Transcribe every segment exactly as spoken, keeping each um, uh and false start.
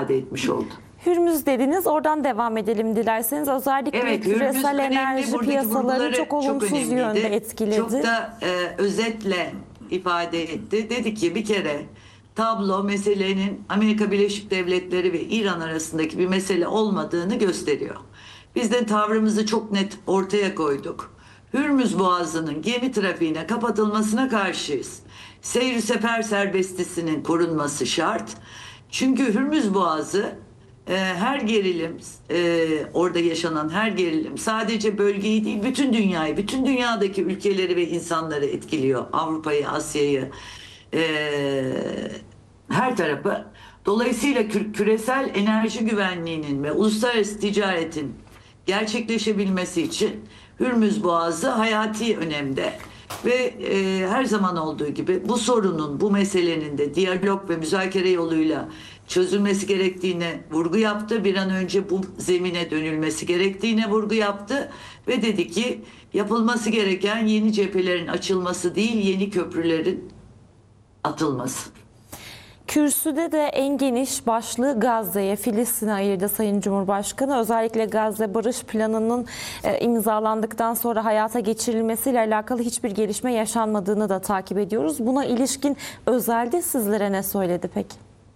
ifade etmiş oldu. Hürmüz dediniz, oradan devam edelim dilerseniz. Özellikle Evet, küresel önemli. enerji Buradaki piyasalarını vurguları çok olumsuz önemliydi. yönde etkiledi. Çok da e, özetle ifade etti. Dedi ki bir kere tablo meselenin Amerika Birleşik Devletleri ve İran arasındaki bir mesele olmadığını gösteriyor. Biz de tavrımızı çok net ortaya koyduk. Hürmüz Boğazı'nın gemi trafiğine kapatılmasına karşıyız. Seyir sefer serbestisinin korunması şart. Çünkü Hürmüz Boğazı e, her gerilim, e, orada yaşanan her gerilim sadece bölgeyi değil bütün dünyayı, bütün dünyadaki ülkeleri ve insanları etkiliyor. Avrupa'yı, Asya'yı, e, her tarafı. Dolayısıyla kü- küresel enerji güvenliğinin ve uluslararası ticaretin gerçekleşebilmesi için Hürmüz Boğazı hayati önemde. Ve e, her zaman olduğu gibi bu sorunun, bu meselenin de diyalog ve müzakere yoluyla çözülmesi gerektiğine vurgu yaptı. Bir an önce bu zemine dönülmesi gerektiğine vurgu yaptı. Ve dedi ki yapılması gereken yeni cephelerin açılması değil, yeni köprülerin atılması. Kürsüde de en geniş başlığı Gazze'ye, Filistin'e ayırdı Sayın Cumhurbaşkanı. Özellikle Gazze Barış Planı'nın e, imzalandıktan sonra hayata geçirilmesiyle alakalı hiçbir gelişme yaşanmadığını da takip ediyoruz. Buna ilişkin özelde sizlere ne söyledi peki?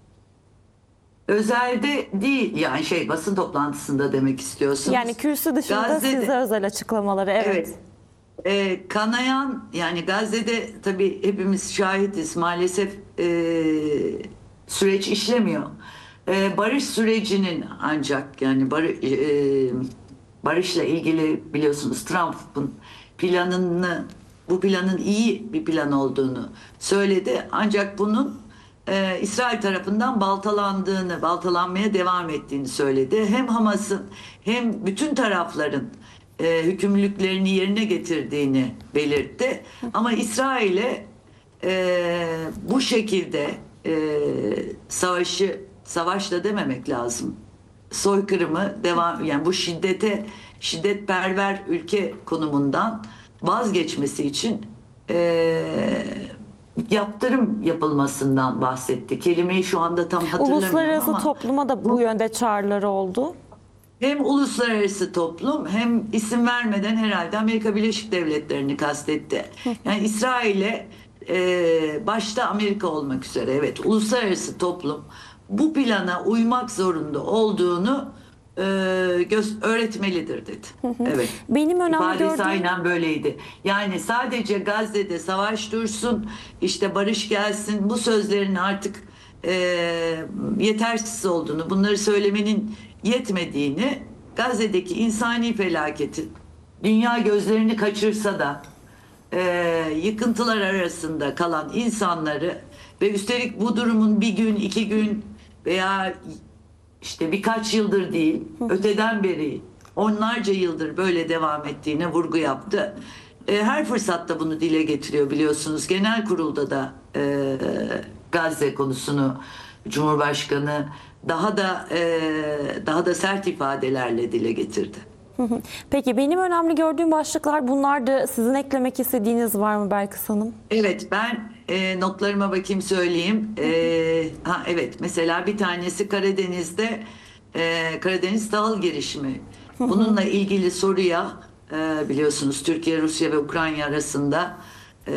Özelde değil, yani şey basın toplantısında demek istiyorsunuz. Yani kürsü dışında Gazze'de, size özel açıklamaları. Evet. evet. E, kanayan, yani Gazze'de tabii hepimiz şahitiz, maalesef e, süreç işlemiyor. E, barış sürecinin ancak yani bar, e, barışla ilgili biliyorsunuz Trump'ın planını, bu planın iyi bir plan olduğunu söyledi. Ancak bunun e, İsrail tarafından baltalandığını, baltalanmaya devam ettiğini söyledi. Hem Hamas'ın hem bütün tarafların e, hükümlülüklerini yerine getirdiğini belirtti. Ama İsrail'e e, bu şekilde e, savaşı, savaşla dememek lazım, soykırımı devam, yani bu şiddete, şiddetperver ülke konumundan vazgeçmesi için e, yaptırım yapılmasından bahsetti. Kelimeyi şu anda tam hatırlamıyorum Uluslararası ama topluma da bu yönde çağrıları oldu. hem uluslararası toplum hem isim vermeden herhalde Amerika Birleşik Devletleri'ni kastetti. Yani İsrail'e e, başta Amerika olmak üzere evet uluslararası toplum bu plana uymak zorunda olduğunu e, göz, öğretmelidir dedi. Evet. Benim önemli İfadesi gördüğüm... aynen böyleydi. Yani sadece Gazze'de savaş dursun, işte barış gelsin, bu sözlerin artık e, yetersiz olduğunu, bunları söylemenin yetmediğini, Gazze'deki insani felaketin dünya gözlerini kaçırsa da e, yıkıntılar arasında kalan insanları ve üstelik bu durumun bir gün, iki gün veya işte birkaç yıldır değil, öteden beri onlarca yıldır böyle devam ettiğine vurgu yaptı. E, her fırsatta bunu dile getiriyor biliyorsunuz. Genel kurulda da e, Gazze konusunu Cumhurbaşkanı daha da e, daha da sert ifadelerle dile getirdi. Peki benim önemli gördüğüm başlıklar bunlardı. Sizin eklemek istediğiniz var mı Belkıs Hanım? Evet, ben e, notlarıma bakayım söyleyeyim. E, ha evet, mesela bir tanesi Karadeniz'de e, Karadeniz tahıl girişimi. Bununla ilgili soruya e, biliyorsunuz Türkiye, Rusya ve Ukrayna arasında e,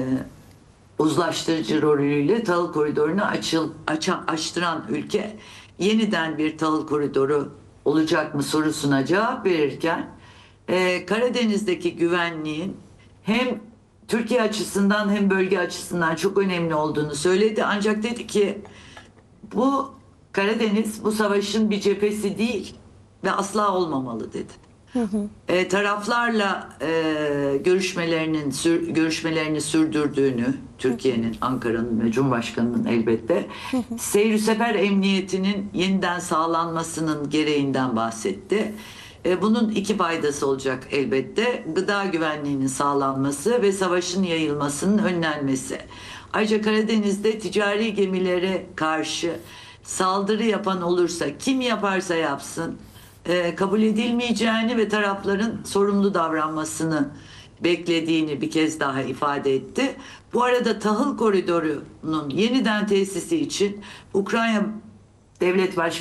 uzlaştırıcı rolüyle tahıl koridorunu açıl, açan, açtıran ülke yeniden bir tahıl koridoru olacak mı sorusuna cevap verirken e, Karadeniz'deki güvenliğin hem Türkiye açısından hem bölge açısından çok önemli olduğunu söyledi. Ancak dedi ki bu Karadeniz bu savaşın bir cephesi değil ve asla olmamalı dedi. Hı hı. E, taraflarla e, görüşmelerinin sür, görüşmelerini sürdürdüğünü Türkiye'nin, Ankara'nın ve Cumhurbaşkanı'nın elbette hı hı. seyir sefer emniyetinin yeniden sağlanmasının gereğinden bahsetti. E, bunun iki faydası olacak elbette. Gıda güvenliğinin sağlanması ve savaşın yayılmasının önlenmesi. Ayrıca Karadeniz'de ticari gemilere karşı saldırı yapan olursa kim yaparsa yapsın e, kabul edilmeyeceğini ve tarafların sorumlu davranmasını beklediğini bir kez daha ifade etti. Bu arada tahıl koridorunun yeniden tesisi için Ukrayna Devlet Başkanı